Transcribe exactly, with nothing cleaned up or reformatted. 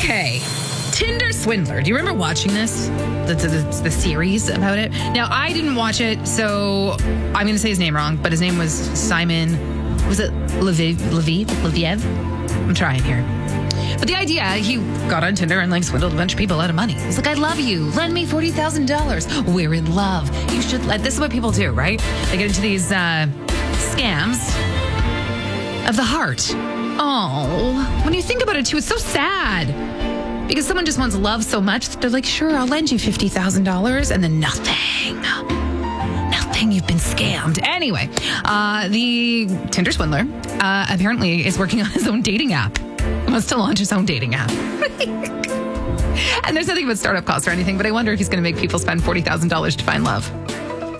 Okay. Tinder Swindler. Do you remember watching this? The, the, the, the series about it? Now, I didn't watch it, so I'm going to say his name wrong, but his name was Simon, was it Leviev? Leviev? Leviev? I'm trying here. But the idea, he got on Tinder and like swindled a bunch of people out of money. He's like, I love you. Lend me forty thousand dollars. We're in love. You should let, this is what people do, right? They get into these uh, scams of the heart. Oh, when you think about it too, it's so sad. Because someone just wants love so much that they're like, sure, I'll lend you fifty thousand dollars, and then nothing. Nothing. You've been scammed. Anyway, uh, the Tinder swindler uh, apparently is working on his own dating app. He wants to launch his own dating app. And there's nothing about startup costs or anything, but I wonder if he's going to make people spend forty thousand dollars to find love.